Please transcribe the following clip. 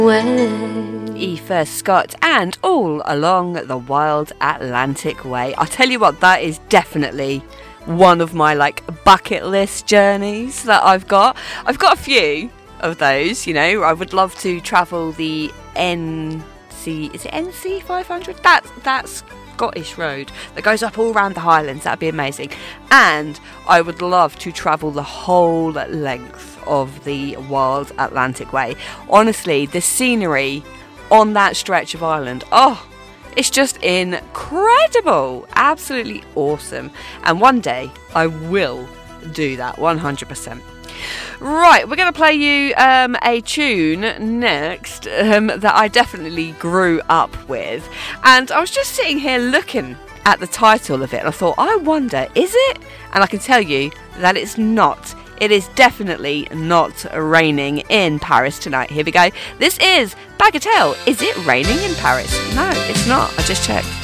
Aoife Scott and All Along the Wild Atlantic Way. I'll tell you what, that is definitely one of my bucket list journeys that I've got. I've got a few of those, you know. I would love to travel the NC 500? That's Scottish road that goes up all around the Highlands. That'd be amazing. And I would love to travel the whole length of the Wild Atlantic Way. Honestly, the scenery on that stretch of island, it's just incredible, absolutely awesome. And one day I will do that 100%. Right, we're going to play you a tune next that I definitely grew up with, and I was just sitting here looking at the title of it and I thought, I wonder, is it? And I can tell you that it's not. It is definitely not raining in Paris tonight. Here we go. This is Bagatelle. Is it raining in Paris? No, it's not. I just checked.